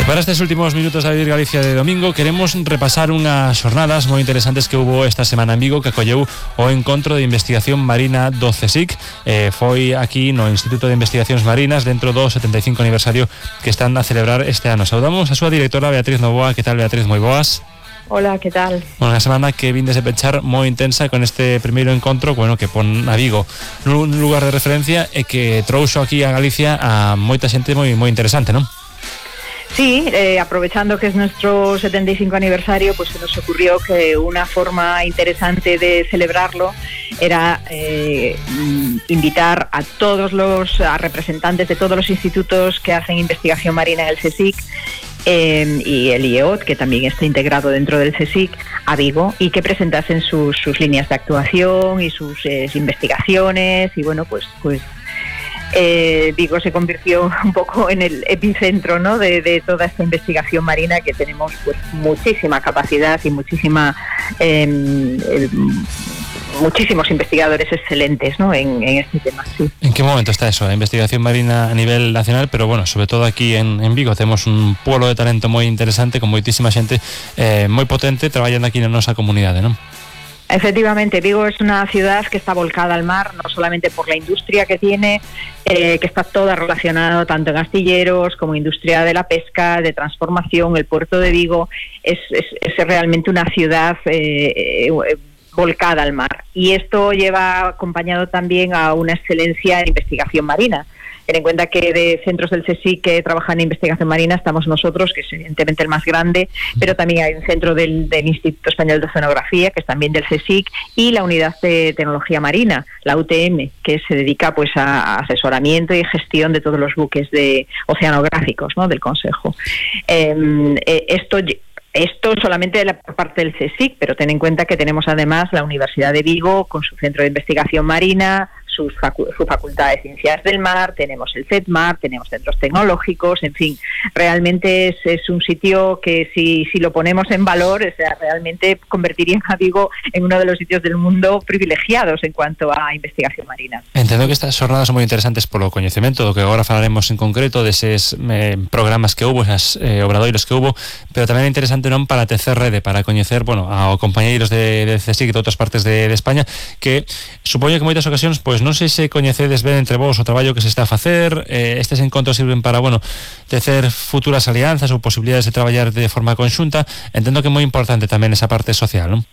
Para estes últimos minutos da Galicia de domingo queremos repasar unhas xornadas moi interesantes que hubo esta semana en Vigo, que acolleu o encontro de investigación marina do CSIC. Foi aquí no Instituto de Investigacións Marinas dentro do 75 aniversario que están a celebrar este ano. Saudamos a súa directora Beatriz Novoa. Que tal, Beatriz? Moi boas. Hola, que tal? Unha semana que vindes de pechar moi intensa con este primeiro encontro, bueno, que pon a Vigo nun lugar de referencia e que trouxo aquí a Galicia a moita xente moi interesante, non? Sí, aprovechando que es nuestro 75 aniversario, pues se nos ocurrió que una forma interesante de celebrarlo era invitar a representantes de todos los institutos que hacen investigación marina del CSIC y el IEOT, que también está integrado dentro del CSIC, a Vigo, y que presentasen sus líneas de actuación y sus investigaciones. Y bueno, pues Vigo se convirtió un poco en el epicentro, ¿no?, de toda esta investigación marina, que tenemos pues muchísima capacidad y muchísimos investigadores excelentes, ¿no?, en este tema. Sí. ¿En qué momento está eso, la investigación marina a nivel nacional? Pero bueno, sobre todo aquí en Vigo tenemos un pueblo de talento moi interesante, con moitísima xente moi potente traballando aquí na nosa comunidade, non? Efectivamente, Vigo es una ciudad que está volcada al mar, no solamente por la industria que tiene, que está toda relacionada tanto en astilleros como industria de la pesca, de transformación. El puerto de Vigo es realmente una ciudad volcada al mar, y esto lleva acompañado también a una excelencia en investigación marina. Ten en cuenta que de centros del CSIC que trabajan en investigación marina estamos nosotros, que es evidentemente el más grande, pero también hay un centro del Instituto Español de Oceanografía, que es también del CSIC, y la Unidad de Tecnología Marina, la UTM, que se dedica pues a asesoramiento y gestión de todos los buques oceanográficos, ¿no?, del Consejo. Esto solamente por parte del CSIC, pero ten en cuenta que tenemos además la Universidad de Vigo con su centro de investigación marina, su facultad de ciencias del mar, tenemos el CETMAR, tenemos centros tecnológicos, en fin, realmente es un sitio que si lo ponemos en valor, o sea, realmente convertiría a Vigo en uno de los sitios del mundo privilegiados en cuanto a investigación marina. Entendo que estas xornadas son moi interesantes polo coñecemento, do que agora falaremos en concreto deses programas que hubo, esas obradoiros que hubo, pero tamén é interesante, non, para tecer rede, para coñecer, bueno, a compañeiros de CSIC de outras partes de España, que supoño que en moitas ocasións, pois non sei se coñecedes ben entre vos o traballo que se está a facer. Estes encontros sirven para, bueno, tecer futuras alianzas ou posibilidades de traballar de forma conxunta. Entendo que é moi importante tamén esa parte social, non?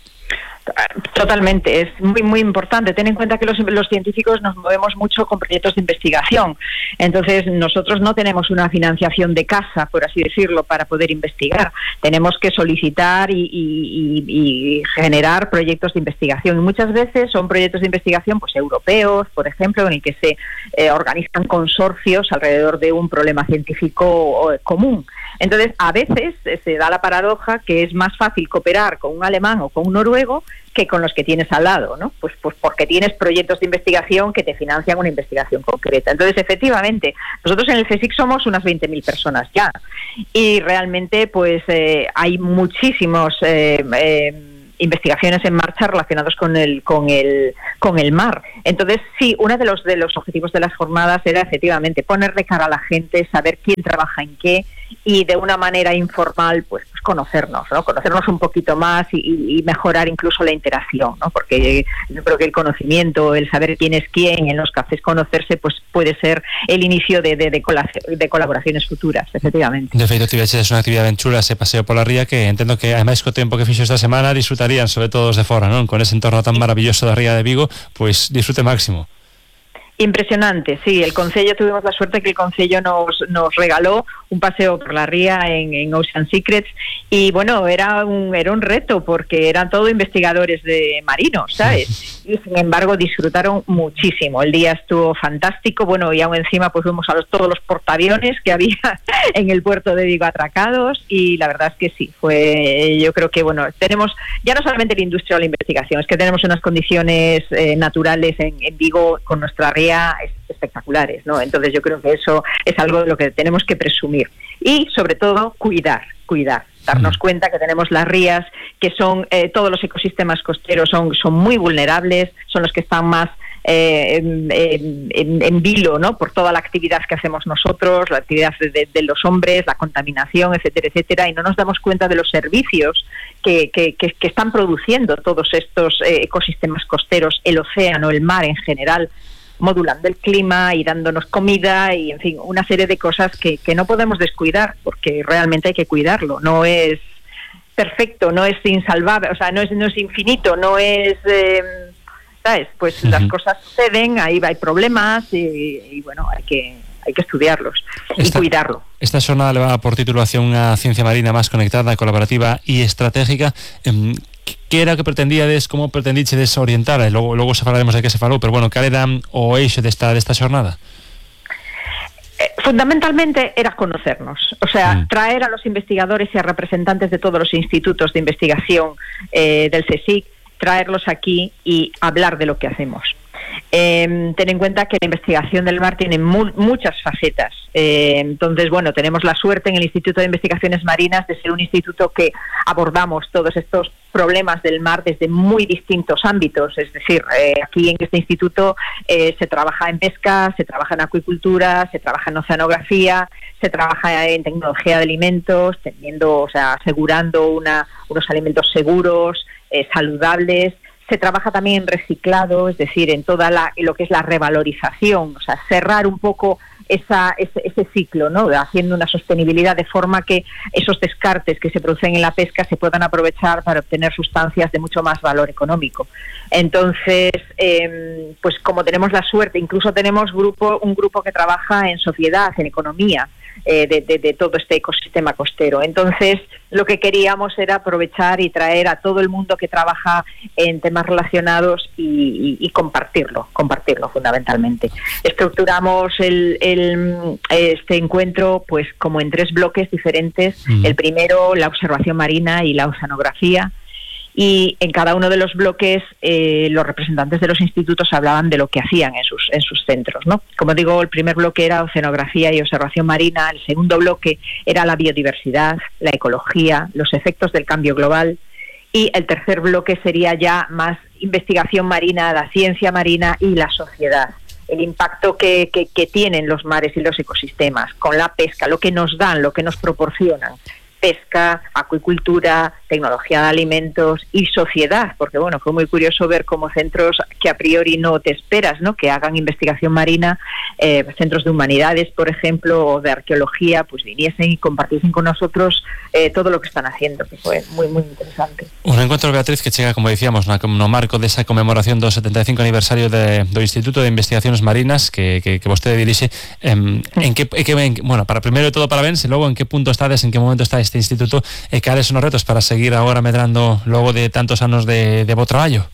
Totalmente, es muy importante. Ten en cuenta que los científicos nos movemos mucho con proyectos de investigación. Entonces nosotros no tenemos una financiación de casa, por así decirlo, para poder investigar. Tenemos que solicitar y generar proyectos de investigación. Y muchas veces son proyectos de investigación pues europeos, por ejemplo, en el que se organizan consorcios alrededor de un problema científico común. Entonces, a veces se da la paradoja que es más fácil cooperar con un alemán o con un noruego que con los que tienes al lado, ¿no? Pues porque tienes proyectos de investigación que te financian una investigación concreta. Entonces, efectivamente, nosotros en el CSIC somos unas 20.000 personas ya, y realmente pues hay muchísimos investigaciones en marcha relacionados con el mar. Entonces, sí, uno de los objetivos de las jornadas era efectivamente poner de cara a la gente, saber quién trabaja en qué, y de una manera informal pues conocernos, ¿no? Conocernos un poquito más y mejorar incluso la interacción, ¿no? Porque yo creo que el conocimiento, el saber quién es quién, en los cafés conocerse, pues puede ser el inicio de colaboraciones futuras, efectivamente. De feito, tiveches unha actividade ben chula, ese paseo pola ría, que entendo que ademais co tempo que fixo esta semana disfrutarían, sobre todo os de fora, non? Con ese entorno tan maravilloso da ría de Vigo, pues disfrute máximo. Impresionante, sí. El Concello, tuvimos la suerte que el Concello nos regaló un paseo por la ría en Ocean Secrets, y bueno, era un reto porque eran todos investigadores de marinos, ¿sabes? Y sin embargo disfrutaron muchísimo. El día estuvo fantástico, bueno, y aún encima pues fuimos a todos los portaaviones que había en el puerto de Vigo atracados, y la verdad es que sí, yo creo que bueno, tenemos ya no solamente la industria o la investigación, es que tenemos unas condiciones naturales en Vigo con nuestra ría espectaculares, ¿no? Entonces yo creo que eso es algo de lo que tenemos que presumir, y sobre todo cuidar, darnos cuenta que tenemos las rías, que son todos los ecosistemas costeros son muy vulnerables, son los que están más en vilo, ¿no? Por toda la actividad que hacemos nosotros, la actividad de los hombres, la contaminación, etcétera, etcétera, y no nos damos cuenta de los servicios que están produciendo todos estos ecosistemas costeros, el océano, el mar en general, modulando el clima y dándonos comida y, en fin, una serie de cosas que no podemos descuidar, porque realmente hay que cuidarlo. No es perfecto, no es insalvable, o sea, no es infinito, no es... ¿sabes? Pues las cosas suceden, ahí hay problemas y bueno, hay que estudiarlos y cuidarlo. Esta jornada le va por título hacia una ciencia marina más conectada, colaborativa y estratégica. ¿Qué era que pretendíades, como pretendiches orientar? Luego hablaremos de qué se falou, pero bueno, ¿cuál era o eixo de esta jornada? Fundamentalmente era conocernos, o sea, traer a los investigadores y a representantes de todos los institutos de investigación del CSIC, traerlos aquí y hablar de lo que hacemos. Ten en cuenta que la investigación del mar tiene muchas facetas. Entonces, bueno, tenemos la suerte en el Instituto de Investigaciones Marinas de ser un instituto que abordamos todos estos problemas del mar desde muy distintos ámbitos. Es decir, aquí en este instituto se trabaja en pesca, se trabaja en acuicultura, se trabaja en oceanografía, se trabaja en tecnología de alimentos, asegurando unos alimentos seguros, saludables. Se trabaja también en reciclado, es decir, en toda lo que es la revalorización, o sea, cerrar un poco ese ciclo, ¿no? Haciendo una sostenibilidad de forma que esos descartes que se producen en la pesca se puedan aprovechar para obtener sustancias de mucho más valor económico. Entonces, pues como tenemos la suerte, incluso tenemos un grupo que trabaja en sociedad, en economía, de todo este ecosistema costero. Entonces, lo que queríamos era aprovechar y traer a todo el mundo que trabaja en temas relacionados y compartirlo fundamentalmente. Estructuramos este encuentro pues como en 3 bloques diferentes. El primero, la observación marina y la oceanografía. Y en cada uno de los bloques los representantes de los institutos hablaban de lo que hacían en sus centros, ¿no? Como digo, el primer bloque era oceanografía y observación marina, el segundo bloque era la biodiversidad, la ecología, los efectos del cambio global, y el tercer bloque sería ya más investigación marina, la ciencia marina y la sociedad, el impacto que tienen los mares y los ecosistemas con la pesca, lo que nos dan, lo que nos proporcionan. Pesca, acuicultura, tecnología de alimentos y sociedad, porque bueno, fue muy curioso ver cómo centros que a priori no te esperas, ¿no?, que hagan investigación marina, centros de humanidades, por ejemplo, o de arqueología, pues viniesen y compartiesen con nosotros todo lo que están haciendo, que fue muy, muy interesante. Un encuentro, Beatriz, que chega, como decíamos, no marco desa conmemoración do 75 aniversario do Instituto de Investigaciones Marinas que vostede dirixe. Bueno, para primeiro de todo, parabéns, e logo en que punto estades, en que momento está este instituto, e cales son os retos para seguir agora medrando logo de tantos anos de bo traballo?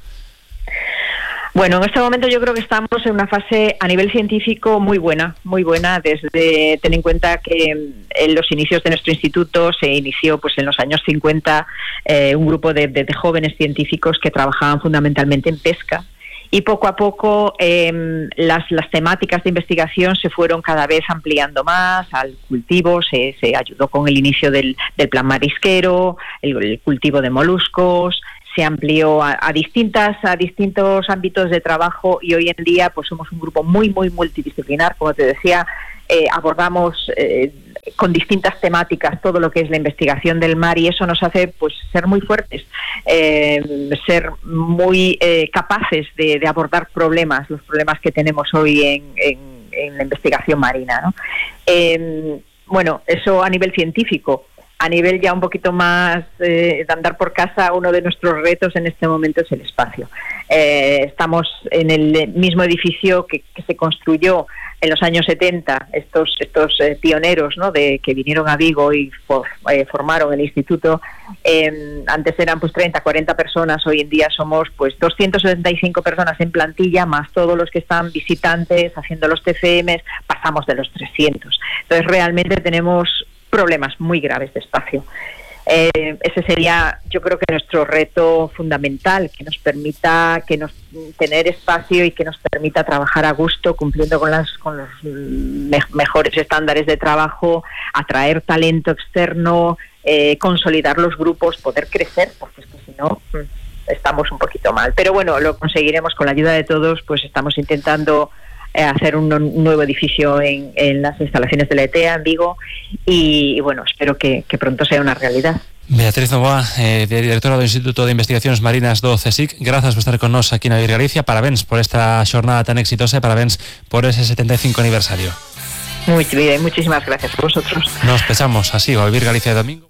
Bueno, en este momento yo creo que estamos en una fase a nivel científico muy buena, desde, ten en cuenta que en los inicios de nuestro instituto se inició pues en los años 50 un grupo de jóvenes científicos que trabajaban fundamentalmente en pesca, y poco a poco las temáticas de investigación se fueron cada vez ampliando más al cultivo. Se ayudó con el inicio del plan marisquero, el cultivo de moluscos, se amplió a distintos ámbitos de trabajo, y hoy en día pues somos un grupo muy, muy multidisciplinar. Como te decía, abordamos con distintas temáticas todo lo que es la investigación del mar, y eso nos hace pues ser muy fuertes, ser muy capaces de abordar los problemas que tenemos hoy en la investigación marina, ¿no? Bueno, eso a nivel científico. A nivel ya un poquito más de andar por casa, uno de nuestros retos en este momento es el espacio. Estamos en el mismo edificio que se construyó en los años 70, estos pioneros, ¿no?, que vinieron a Vigo y formaron el instituto. Antes eran pues 30, 40 personas, hoy en día somos pues 275 personas en plantilla, más todos los que están visitantes, haciendo los TFMs, pasamos de los 300. Entonces realmente tenemos problemas muy graves de espacio. Ese sería, yo creo, que nuestro reto fundamental, que nos permita tener espacio y que nos permita trabajar a gusto, cumpliendo con los mejores estándares de trabajo, atraer talento externo, consolidar los grupos, poder crecer, porque es que si no estamos un poquito mal. Pero bueno, lo conseguiremos con la ayuda de todos, pues estamos intentando hacer un nuevo edificio en las instalaciones de la ETEA en Vigo y bueno, espero que pronto sea una realidad. Beatriz Novoa, directora do Instituto de Investigacións Marinas do CSIC, grazas por estar con nós aquí na Vir Galicia, parabéns por esta xornada tan exitosa e parabéns por ese 75 aniversario. Muy bien, muchísimas gracias a vosotros. Nos pechamos así, o Vir Galicia de domingo.